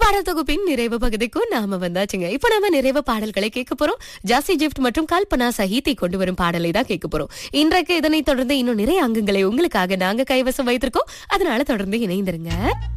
பாடல் தொகுப்பின் நிறைவு பகுதிக்கும் நாம வந்தாச்சுங்க. இப்ப நாம நிறைவு பாடல்களை கேட்க போறோம். ஜாசி கிஃப்ட் மற்றும் கல்பனா சஹிதி கொண்டு வரும் பாடலை தான் கேட்க போறோம். இன்றைக்கு இதனை தொடர்ந்து இன்னும் நிறைய அங்கங்களை உங்களுக்காக நாங்க கைவசம் வைத்திருக்கோம். அதனால தொடர்ந்து இணைந்திருங்க.